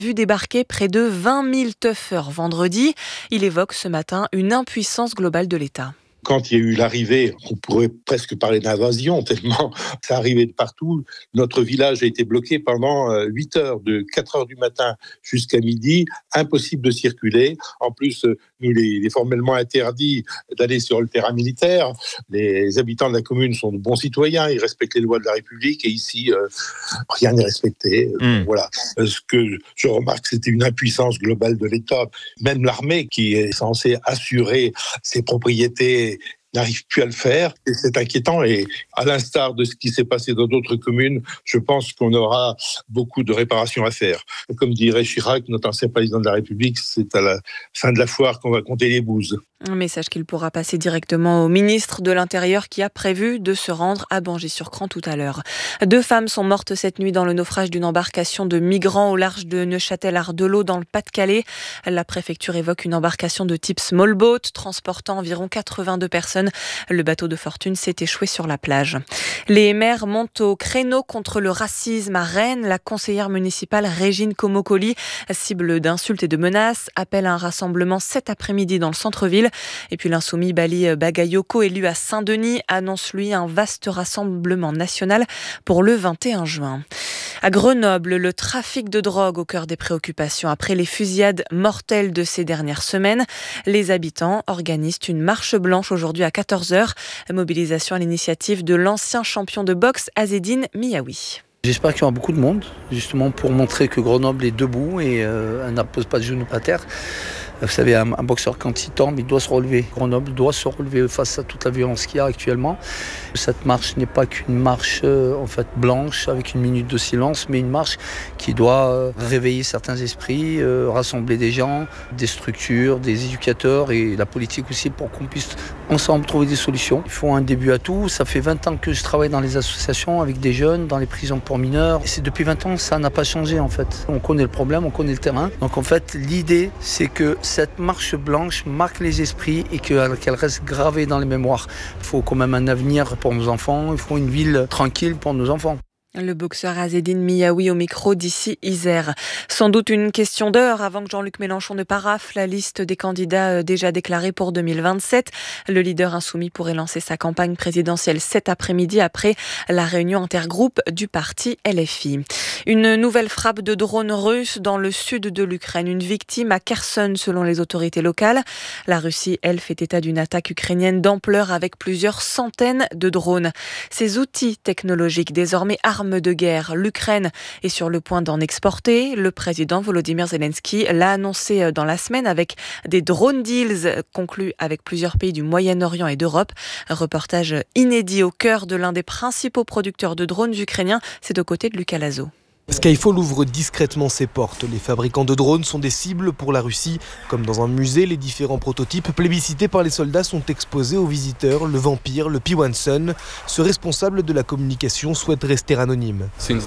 Vu débarquer près de 20 000 tuffers vendredi. Il évoque ce matin une impuissance globale de l'État. Quand il y a eu l'arrivée, on pourrait presque parler d'invasion, tellement ça arrivait de partout. Notre village a été bloqué pendant 8 heures, de 4 heures du matin jusqu'à midi, impossible de circuler. En plus, nous, il est formellement interdit d'aller sur le terrain militaire. Les habitants de la commune sont de bons citoyens, ils respectent les lois de la République, et ici, rien n'est respecté. Voilà. Ce que je remarque, c'était une impuissance globale de l'État. Même l'armée, qui est censée assurer ses propriétés, n'arrive plus à le faire, et c'est inquiétant. Et à l'instar de ce qui s'est passé dans d'autres communes, je pense qu'on aura beaucoup de réparations à faire. Comme dirait Chirac, notre ancien président de la République, c'est à la fin de la foire qu'on va compter les bouses. Un message qu'il pourra passer directement au ministre de l'Intérieur qui a prévu de se rendre à Bangis-sur-Crans tout à l'heure. 2 femmes sont mortes cette nuit dans le naufrage d'une embarcation de migrants au large de Neuchâtel-Ardelot dans le Pas-de-Calais. La préfecture évoque une embarcation de type small boat transportant environ 82 personnes. Le bateau de fortune s'est échoué sur la plage. Les maires montent au créneau contre le racisme à Rennes. La conseillère municipale Régine Comocoli, cible d'insultes et de menaces, appelle à un rassemblement cet après-midi dans le centre-ville. Et puis l'insoumis Bali Bagayoko, élu à Saint-Denis, annonce lui un vaste rassemblement national pour le 21 juin. À Grenoble, le trafic de drogue au cœur des préoccupations. Après les fusillades mortelles de ces dernières semaines, les habitants organisent une marche blanche aujourd'hui à 14h. Mobilisation à l'initiative de l'ancien champion de boxe Azzedine Miaoui. J'espère qu'il y aura beaucoup de monde, justement pour montrer que Grenoble est debout et ne pose pas de genoux à terre. Vous savez, un boxeur, quand il tombe, il doit se relever. Grenoble doit se relever face à toute la violence qu'il y a actuellement. Cette marche n'est pas qu'une marche blanche avec une minute de silence, mais une marche qui doit réveiller certains esprits, rassembler des gens, des structures, des éducateurs et la politique aussi pour qu'on puisse ensemble trouver des solutions. Il faut un début à tout. Ça fait 20 ans que je travaille dans les associations avec des jeunes, dans les prisons pour mineurs. Et c'est depuis 20 ans, ça n'a pas changé en fait. On connaît le problème, on connaît le terrain. Donc en fait, l'idée, c'est que cette marche blanche marque les esprits et qu'elle reste gravée dans les mémoires. Il faut quand même un avenir pour nos enfants, il faut une ville tranquille pour nos enfants. Le boxeur Azzedine Miaoui au micro d'ici Isère. Sans doute une question d'heure avant que Jean-Luc Mélenchon ne parafle la liste des candidats déjà déclarés pour 2027. Le leader insoumis pourrait lancer sa campagne présidentielle cet après-midi après la réunion intergroupe du parti LFI. Une nouvelle frappe de drones russes dans le sud de l'Ukraine. Une victime à Kherson selon les autorités locales. La Russie, elle, fait état d'une attaque ukrainienne d'ampleur avec plusieurs centaines de drones. Ces outils technologiques désormais armes de guerre. L'Ukraine est sur le point d'en exporter. Le président Volodymyr Zelensky l'a annoncé dans la semaine avec des drone deals conclus avec plusieurs pays du Moyen-Orient et d'Europe. Un reportage inédit au cœur de l'un des principaux producteurs de drones ukrainiens. C'est aux côtés de Lucas Lazo. Skyfall ouvre discrètement ses portes. Les fabricants de drones sont des cibles pour la Russie. Comme dans un musée, les différents prototypes plébiscités par les soldats sont exposés aux visiteurs. Le Vampire, le P1 Sun. Ce responsable de la communication souhaite rester anonyme.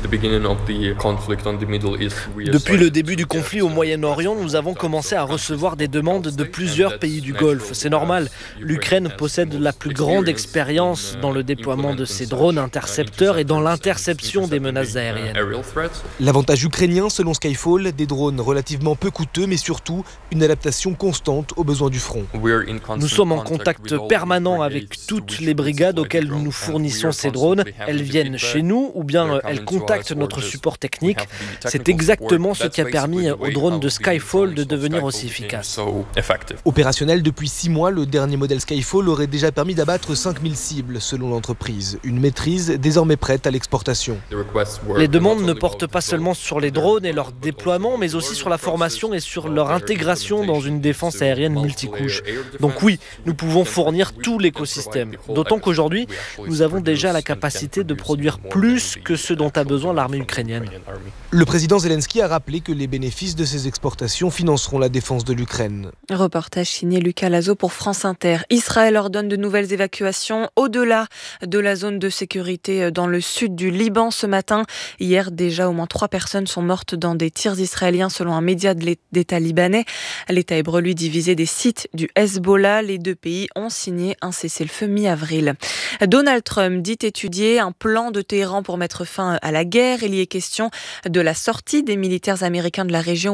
Depuis le début du conflit au Moyen-Orient, nous avons commencé à recevoir des demandes de plusieurs pays du Golfe. C'est normal. L'Ukraine possède la plus grande expérience dans le déploiement de ces drones intercepteurs et dans l'interception des menaces aériennes. L'avantage ukrainien, selon Skyfall, des drones relativement peu coûteux, mais surtout une adaptation constante aux besoins du front. Nous sommes en contact permanent avec toutes les brigades auxquelles nous fournissons ces drones. Elles viennent chez nous ou bien elles contactent notre support technique. C'est exactement ce qui a permis aux drones de Skyfall de devenir aussi efficaces. Opérationnel depuis 6 mois, le dernier modèle Skyfall aurait déjà permis d'abattre 5000 cibles, selon l'entreprise. Une maîtrise désormais prête à l'exportation. Les demandes ne portent pas seulement sur les drones et leur déploiement, mais aussi sur la formation et sur leur intégration dans une défense aérienne multicouche. Donc oui, nous pouvons fournir tout l'écosystème. D'autant qu'aujourd'hui, nous avons déjà la capacité de produire plus que ce dont a besoin l'armée ukrainienne. Le président Zelensky a rappelé que les bénéfices de ces exportations financeront la défense de l'Ukraine. Reportage signé Lucas Lazo pour France Inter. Israël ordonne de nouvelles évacuations au-delà de la zone de sécurité dans le sud du Liban ce matin. Hier déjà, déjà, au moins 3 personnes sont mortes dans des tirs israéliens selon un média d'État libanais. L'État hébreu, lui, dit viser des sites du Hezbollah. Les deux pays ont signé un cessez-le-feu mi-avril. Donald Trump dit étudier un plan de Téhéran pour mettre fin à la guerre. Il y est question de la sortie des militaires américains de la région